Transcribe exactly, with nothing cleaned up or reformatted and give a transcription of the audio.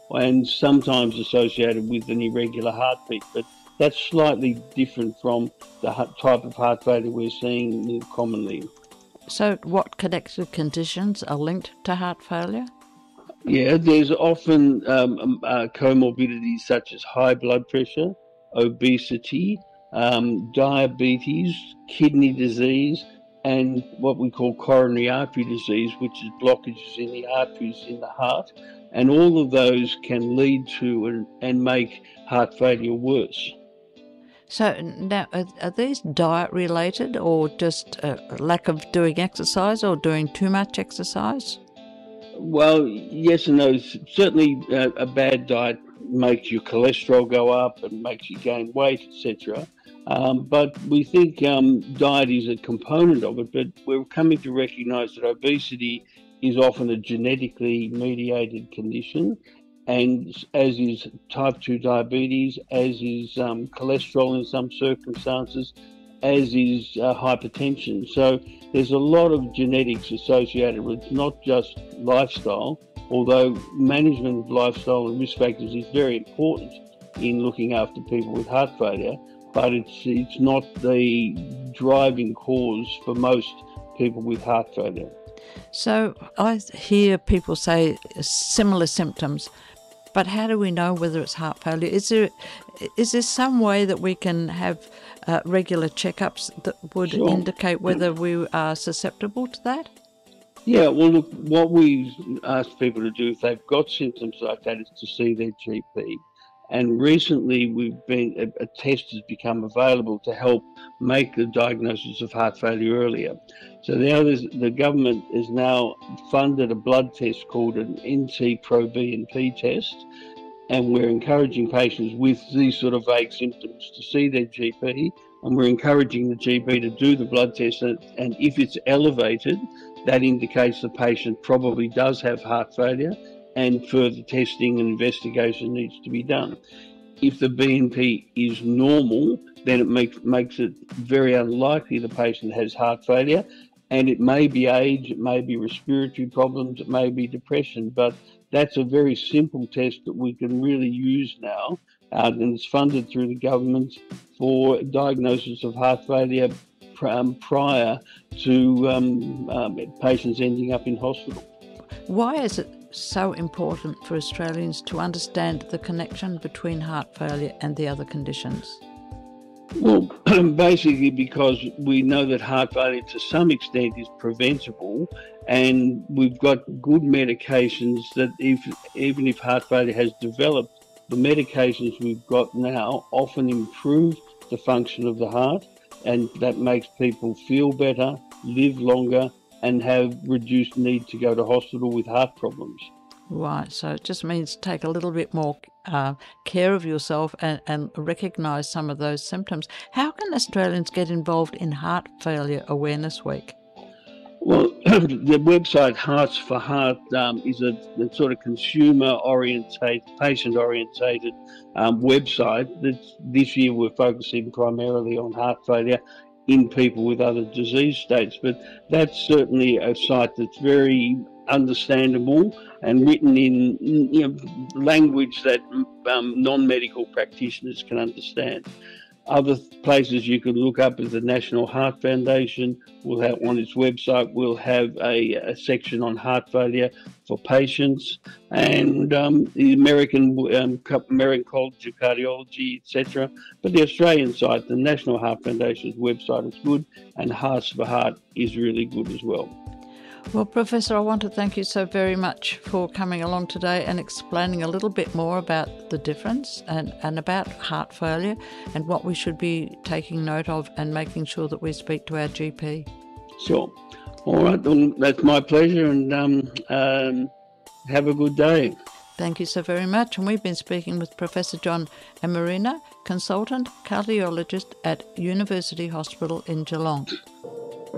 and sometimes associated with an irregular heartbeat. But that's slightly different from the type of heart failure we're seeing more commonly. So what connective conditions are linked to heart failure? Yeah, there's often um, uh, comorbidities such as high blood pressure, obesity, um, diabetes, kidney disease, and what we call coronary artery disease, which is blockages in the arteries in the heart. And all of those can lead to and, and make heart failure worse. So now, are, are these diet related, or just a lack of doing exercise, or doing too much exercise? Well, yes and no. Certainly, uh, a bad diet makes your cholesterol go up and makes you gain weight, et cetera. Um, but we think um, diet is a component of it. But we're coming to recognise that obesity is often a genetically mediated condition, and as is type two diabetes, as is um, cholesterol in some circumstances, as is uh, hypertension. So there's a lot of genetics associated with not just lifestyle, although management of lifestyle and risk factors is very important in looking after people with heart failure, but it's, it's not the driving cause for most people with heart failure. So I hear people say similar symptoms, but how do we know whether it's heart failure? Is there is there some way that we can have uh, regular checkups that would Sure. indicate whether we are susceptible to that? Yeah, well, look, what we ask people to do if they've got symptoms like that is to see their G P. And recently, we've been a, a test has become available to help make the diagnosis of heart failure earlier. So now there's, the government has now funded a blood test called an N T Pro B N P test, and we're encouraging patients with these sort of vague symptoms to see their G P, and we're encouraging the G P to do the blood test, and, and if it's elevated, that indicates the patient probably does have heart failure, and further testing and investigation needs to be done. If the B N P is normal, then it makes, makes it very unlikely the patient has heart failure, and it may be age, it may be respiratory problems, it may be depression, but that's a very simple test that we can really use now, uh, and it's funded through the government for diagnosis of heart failure um, prior to um, um, patients ending up in hospital. Why is it so important for Australians to understand the connection between heart failure and the other conditions? Well, basically because we know that heart failure to some extent is preventable, and we've got good medications that if, even if heart failure has developed, the medications we've got now often improve the function of the heart, and that makes people feel better, live longer, and have reduced need to go to hospital with heart problems. Right, so it just means take a little bit more uh, care of yourself and, and recognise some of those symptoms. How can Australians get involved in Heart Failure Awareness Week? Well, the website Hearts for Heart um, is a, a sort of consumer-orientated, patient-orientated um, website. That's, this year we're focusing primarily on heart failure in people with other disease states, but that's certainly a site that's very understandable and written in, you know, language that um, non-medical practitioners can understand. Other places you can look up is the National Heart Foundation. Will have on its website will have a, a section on heart failure for patients, and um, the American um, American College of Cardiology, et cetera. But the Australian site, the National Heart Foundation's website, is good, and Hearts for Heart is really good as well. Well, Professor, I want to thank you so very much for coming along today and explaining a little bit more about the difference and, and about heart failure and what we should be taking note of and making sure that we speak to our G P. Sure. All right, well, that's my pleasure, and um, um, have a good day. Thank you so very much. And we've been speaking with Professor John Amarina, Consultant Cardiologist at University Hospital in Geelong.